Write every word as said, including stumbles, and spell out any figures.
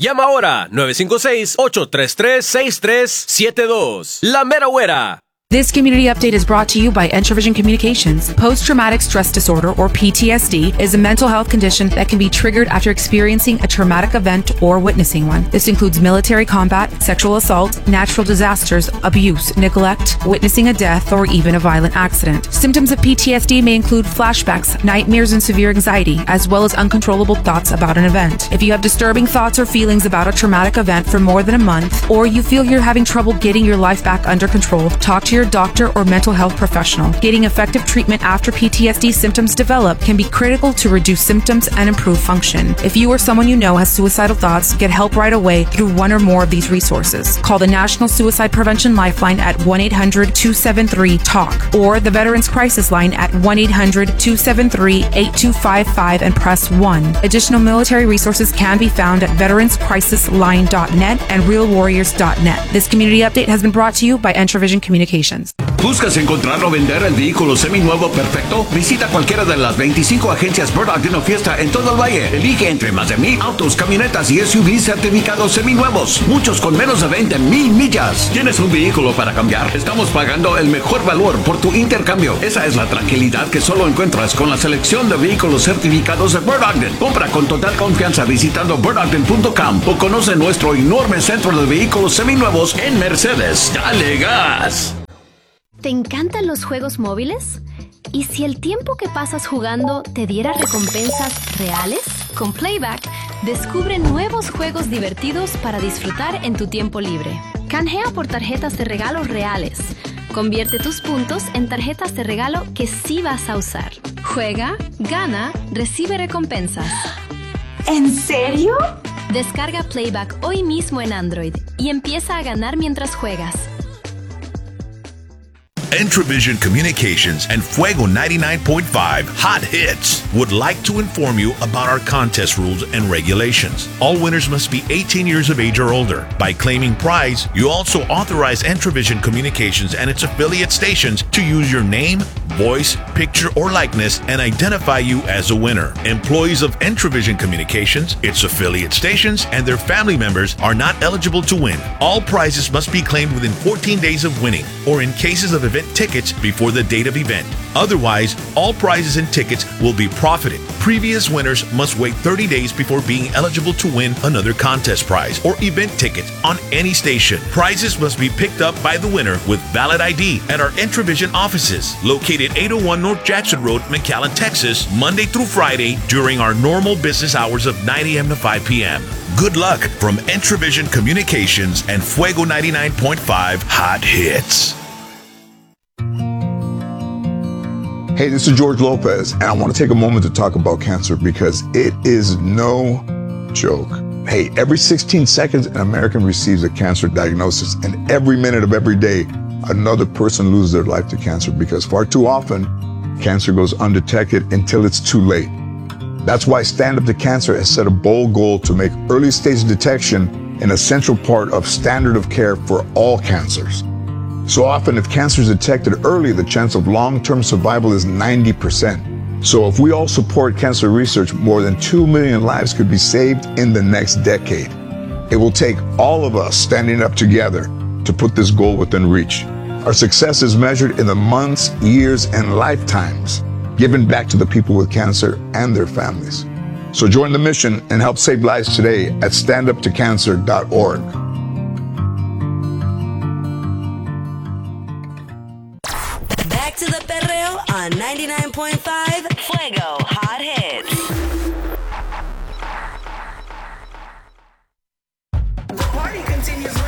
Llama ahora nueve cinco seis, ocho tres tres, seis tres siete dos. La Mera Güera. This community update is brought to you by Entravision Communications. Post-traumatic stress disorder, or P T S D, is a mental health condition that can be triggered after experiencing a traumatic event or witnessing one. This includes military combat, sexual assault, natural disasters, abuse, neglect, witnessing a death, or even a violent accident. Symptoms of P T S D may include flashbacks, nightmares, and severe anxiety, as well as uncontrollable thoughts about an event. If you have disturbing thoughts or feelings about a traumatic event for more than a month, or you feel you're having trouble getting your life back under control, talk to your doctor or mental health professional. Getting effective treatment after P T S D symptoms develop can be critical to reduce symptoms and improve function. If you or someone you know has suicidal thoughts, get help right away through one or more of these resources. Call the National Suicide Prevention Lifeline at one eight hundred, two seven three, TALK or the Veterans Crisis Line at one eight hundred, two seven three, eight two five five and press one. Additional military resources can be found at veterans crisis line dot net and real warriors dot net. This community update has been brought to you by Entravision Communications. ¿Buscas encontrar o vender el vehículo seminuevo perfecto? Visita cualquiera de las veinticinco agencias Bird Dog Dino Fiesta en todo el valle. Elige entre más de mil autos, camionetas y S U Vs certificados seminuevos, muchos con menos de veinte mil millas. ¿Tienes un vehículo para cambiar? Estamos pagando el mejor valor por tu intercambio. Esa es la tranquilidad que solo encuentras con la selección de vehículos certificados de Bird Ogden. Compra con total confianza visitando bird ogden punto com o conoce nuestro enorme centro de vehículos seminuevos en Mercedes. ¡Dale gas! ¿Te encantan los juegos móviles? ¿Y si el tiempo que pasas jugando te diera recompensas reales? Con Playback, descubre nuevos juegos divertidos para disfrutar en tu tiempo libre. Canjea por tarjetas de regalo reales. Convierte tus puntos en tarjetas de regalo que sí vas a usar. Juega, gana, recibe recompensas. ¿En serio? Descarga Playback hoy mismo en Android y empieza a ganar mientras juegas. Entravision Communications and Fuego ninety-nine point five Hot Hits would like to inform you about our contest rules and regulations. All winners must be eighteen years of age or older. By claiming prize, you also authorize Entravision Communications and its affiliate stations to use your name, voice, picture, or likeness and identify you as a winner. Employees of Entravision Communications, its affiliate stations, and their family members are not eligible to win. All prizes must be claimed within fourteen days of winning, or in cases of event tickets before the date of event. Otherwise, all prizes and tickets will be profited. Previous winners must wait thirty days before being eligible to win another contest prize or event ticket on any station. Prizes must be picked up by the winner with valid I D at our Entravision offices, located eight oh one North Jackson Road, McAllen, Texas, Monday through Friday during our normal business hours of nine a.m. to five p.m. Good luck from Entravision Communications and Fuego ninety-nine point five Hot Hits. Hey, this is George Lopez, and I want to take a moment to talk about cancer because it is no joke. Hey, every sixteen seconds, an American receives a cancer diagnosis, and every minute of every day, another person loses their life to cancer because far too often, cancer goes undetected until it's too late. That's why Stand Up to Cancer has set a bold goal to make early stage detection an essential part of standard of care for all cancers. So often, if cancer is detected early, the chance of long-term survival is ninety percent. So if we all support cancer research, more than two million lives could be saved in the next decade. It will take all of us standing up together to put this goal within reach. Our success is measured in the months, years, and lifetimes given back to the people with cancer and their families. So join the mission and help save lives today at stand up to cancer dot org. Back to the perreo on ninety-nine point five Fuego Hot Hits. The party continues